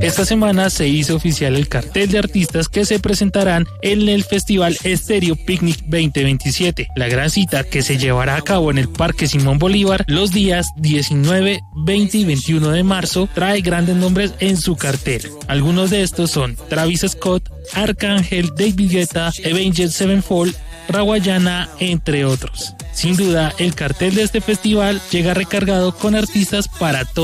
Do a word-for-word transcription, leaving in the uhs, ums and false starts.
Esta semana se hizo oficial el cartel de artistas que se presentarán en el Festival Estéreo Picnic veinte veintisiete, la gran cita que se llevará a cabo en el Parque Simón Bolívar los días diecinueve, veinte y veintiuno de marzo. Trae grandes nombres en su cartel. Algunos de estos son Travis Scott, Arcángel, David Guetta, Avenged Sevenfold, Rawayana, entre otros. Sin duda, el cartel de este festival llega recargado con artistas para todos.